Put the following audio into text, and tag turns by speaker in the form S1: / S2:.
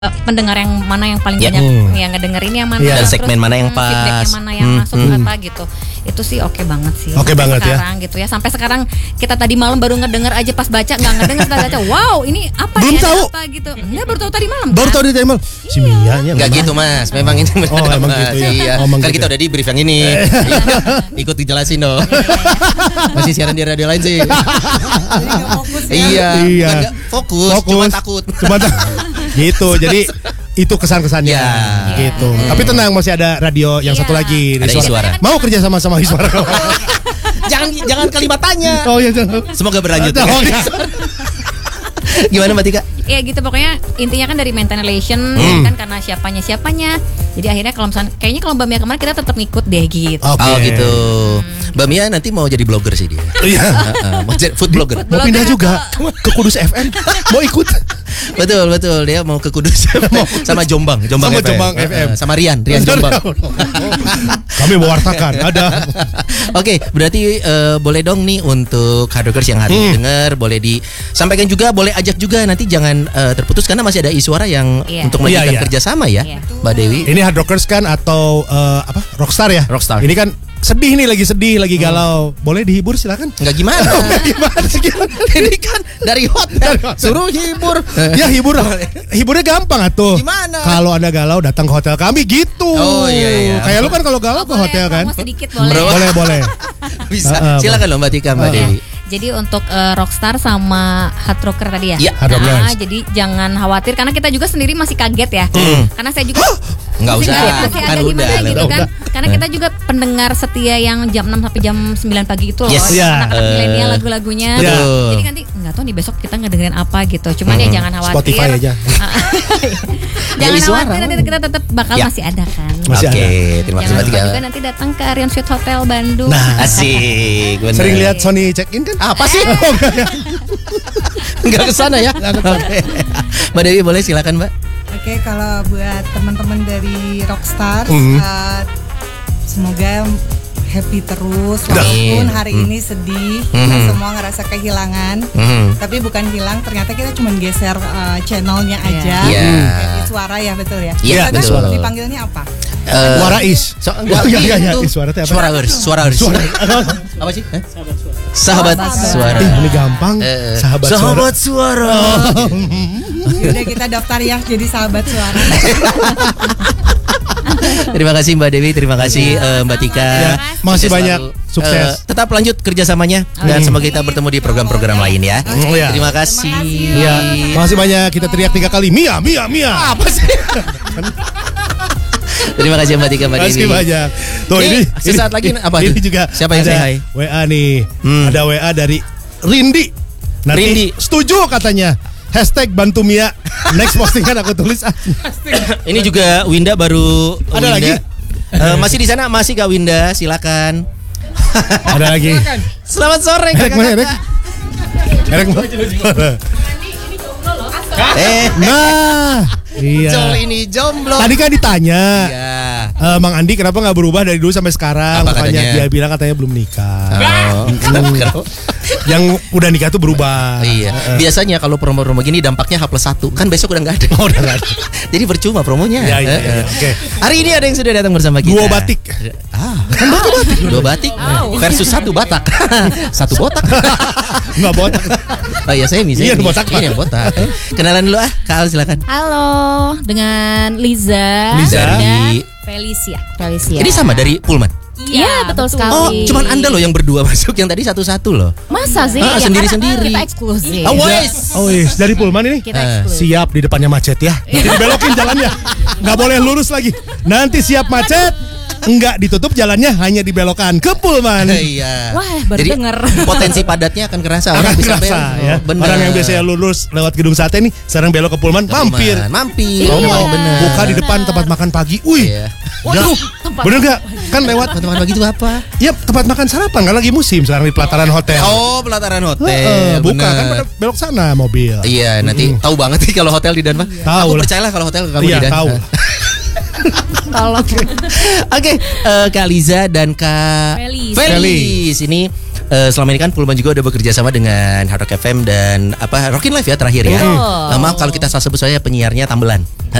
S1: pendengar yang mana yang paling banyak yang ngedengerin yang mana,
S2: dan
S1: terus
S2: segmen mana yang pas,
S1: feedback yang mana yang masuk apa gitu. Itu sih oke banget sih.
S3: Oke banget
S1: sekarang, gitu ya. Sampai sekarang kita tadi malam baru ngedenger aja pas baca, nggak ngedenger pas baca. Wow, ini apa?
S3: Belum
S1: ya,
S3: tahu.
S1: apa gitu. Enggak, baru tahu tadi malam.
S3: Baru
S1: kan?
S3: tahu di malam. Si Mianya
S2: Enggak gitu Mas, memang ini benar
S3: Oh, emang
S2: Mas.
S3: gitu ya?
S2: Iya.
S3: Oh, emang
S2: Kan
S3: gitu
S2: kita
S3: ya?
S2: udah di brief yang ini. Ikut dijelasin dong. Masih siaran di radio lain sih. Iya.
S3: Iya.
S2: Bukan nggak fokus, cuma takut.
S3: Gitu. Jadi itu kesan-kesannya
S2: Ya.
S3: gitu. Tapi tenang, masih ada radio yang satu lagi.
S2: Ada Iswara.
S3: Mau kerja sama Iswara?
S2: Jangan kalimat tanya.
S3: Oh iya, jangan.
S2: Semoga berlanjut.
S3: Oh, iya.
S2: Gimana Mbak Tika?
S1: Ya gitu, pokoknya intinya kan dari maintain relation kan, karena siapanya. Jadi akhirnya kalau misalnya kayaknya kalau Mbak Mia kemarin kita tetap ngikut deh gitu.
S3: Oke.
S2: Oh gitu. Mbak Mia nanti mau jadi blogger sih dia.
S3: Iya.
S2: Mau jadi food blogger.
S3: Mau pindah juga ke Kudus FM. Mau ikut?
S2: Betul dia mau ke Kudus sama Jombang
S3: Sama Jombang FM.
S2: Sama Rian Jombang.
S3: Kami mewartakan ada.
S2: Oke, berarti boleh dong nih untuk hardrockers yang hari ini denger, boleh disampaikan juga, boleh ajak juga, nanti jangan terputus karena masih ada Iswara yang untuk melanjutkan
S3: Iya.
S2: kerjasama ya,
S1: Iya.
S2: Mbak Dewi.
S3: Ini hard rockers kan atau rockstar ya?
S2: Rockstar.
S3: Ini kan sedih nih, lagi galau. Boleh dihibur silakan.
S2: Enggak gimana?
S3: Gimana sih?
S2: Ini kan dari hotel suruh hibur.
S3: Ya hiburnya gampang atuh.
S2: Gimana?
S3: Kalau Anda galau datang ke hotel kami gitu.
S2: Oh, iya.
S3: Kayak lu kan kalau galau ke hotel kan?
S1: Promo sedikit boleh.
S3: Boleh.
S2: Bisa. Silakan loh Mbak Tika, Mbak Dewi.
S1: Jadi untuk rockstar sama hard rocker tadi ya.
S2: Iya,
S3: hard rockers.
S1: Jadi jangan khawatir karena kita juga sendiri masih kaget ya. Karena saya juga
S2: Enggak
S1: masih
S2: usah.
S1: kaget, masih
S2: Kan
S1: agak
S2: udah.
S1: gimana gitu kan.
S3: udah.
S1: Karena kita juga pendengar setia yang jam 6 sampai jam 9 pagi itu loh.
S2: Yes.
S3: Iya.
S1: Anak-anak milenial lagu-lagunya.
S2: Betul.
S1: Jadi nanti enggak tahu nih besok kita ngedengerin apa gitu. Cuman ya jangan khawatir.
S3: Spotify aja.
S1: Jangan
S2: Milih suara.
S1: khawatir, nanti kita tetap bakal
S2: Ya.
S1: masih ada kan.
S3: Masih
S2: Oke,
S3: ada.
S2: terima kasih
S1: Jangan
S2: Mbak
S1: lupa
S2: Tika.
S1: juga nanti datang ke Arion Suite Hotel Bandung.
S3: Nah,
S2: Asik, bener.
S3: sering lihat Sony check-in kan?
S2: Apa sih? Enggak ke sana ya? Oke. Mbak Dewi boleh silakan, Mbak.
S4: Oke, kalau buat teman-teman dari Rockstar, semoga happy terus walaupun hari ini sedih, kita semua ngerasa kehilangan. Tapi bukan hilang, ternyata kita cuma geser channelnya aja.
S2: Iya.
S4: Kayak Iswara ya, betul ya?
S2: Iya,
S4: Kita
S2: betul.
S4: dipanggilnya apa?
S3: Warais.
S2: Enggak
S3: Iya,
S2: gitu.
S3: Iswara teh apa?
S2: Suara. Apa sih? Sahabat suara.
S3: Ini gampang.
S2: Sahabat suara.
S4: Udah kita daftar ya jadi sahabat suara.
S2: Terima kasih Mbak Dewi, terima kasih Mbak Tika.
S3: Ya, makasih
S2: Sukses
S3: banyak.
S2: selalu.
S3: Sukses.
S2: Tetap lanjut kerjasamanya dan semoga kita bertemu di program-program lain ya.
S3: Iya.
S2: Terima kasih.
S3: Iya. Makasih banyak. Kita teriak 3 kali. Mia.
S2: Apa sih? Terima kasih Mbak Tika, Mbak Dewi.
S3: Makasih banyak. Tuh
S2: Oke,
S3: ini
S2: sesaat lagi apa
S3: ini
S2: tuh?
S3: juga
S2: Siapa yang
S3: ada
S2: say hi?
S3: WA nih. Ada WA dari Rindi. Nanti
S2: Rindi.
S3: setuju katanya. Hashtag bantu Mia. Next postingan aku tulis.
S2: Ini juga Winda baru.
S3: Ada lagi?
S2: Masih di sana, masih Kak Winda, silakan.
S3: Ada lagi.
S2: Selamat sore
S3: Erek mana Erek?
S2: kakak-kakak.
S3: Erek mana? Nah, iya.
S2: Jol ini jomblo.
S3: Tadi kan ditanya,
S2: Iya.
S3: Mang Andi kenapa nggak berubah dari dulu sampai sekarang?
S2: Apa
S3: Makanya
S2: katanya?
S3: dia bilang katanya belum nikah.
S2: Oh, kenapa?
S3: Yang udah nikah tuh berubah.
S2: Iya. Biasanya kalau promo-promo gini dampaknya H+1. Kan besok udah nggak ada.
S3: Oh, udah nggak ada.
S2: Jadi percuma promonya.
S3: Iya, iya, iya. Oke.
S2: Hari ini ada yang sudah datang bersama kita.
S3: Duo batik.
S2: Kan batik. Dua batik versus satu batak. Satu botak.
S3: Nggak botak.
S2: Oh iya, saya
S3: Iya, botak, Pak.
S2: Iya, botak. Kenalan dulu Kak Al silakan.
S1: Halo, dengan Liza.
S2: Dari
S1: Felicia.
S2: Ini sama dari Pullman.
S1: Iya, betul sekali.
S2: Oh, cuman Anda loh yang berdua masuk, yang tadi satu-satu loh.
S1: Masa sih?
S2: Ah,
S1: Ya,
S2: sendiri-sendiri.
S1: karena Kita eksklusif.
S2: Oh, wes.
S3: Oh yes, dari Pullman ini.
S1: Kita eksklusif.
S3: Siap di depannya macet ya. Nanti dibelokin jalannya. Nggak boleh lurus lagi. Nanti siap macet. Enggak ditutup jalannya, hanya dibelokkan ke Pullman.
S2: Iya.
S1: Wah, baru
S2: Jadi
S1: denger.
S2: potensi padatnya akan kerasa.
S3: Akan
S2: Orang bisa
S3: kerasa
S2: belok.
S3: ya.
S2: Bener.
S3: Orang yang biasanya lurus lewat gedung sate nih, sekarang belok ke Pullman, mampir.
S2: Mampir.
S3: Oh,
S2: Oh, bener.
S3: buka di depan tempat makan pagi. Wih.
S2: Iya.
S3: Waduh, bener nggak? Kan lewat
S2: Teman-teman pagi itu apa?
S3: ya tempat makan sarapan, kan lagi musim sekarang di pelataran hotel.
S2: Oh, pelataran hotel.
S3: Buka
S2: bener.
S3: kan pada belok sana mobil.
S2: Iya, nanti tahu banget nih kalau hotel di Denmark.
S3: Tahu
S2: Aku
S3: lah.
S2: percayalah kalau hotel kamu
S3: Iya,
S2: di Denmark.
S3: tahu.
S1: Tolong.
S2: Oke, Kak Liza dan Kak
S1: Felis.
S2: Felis. Ini selama ini kan Pulman juga udah bekerja sama dengan Hard Rock FM dan Rockin Live ya terakhir ya.
S1: Betul.
S2: Maaf kalau kita salah sebut saya penyiarnya Tambelan.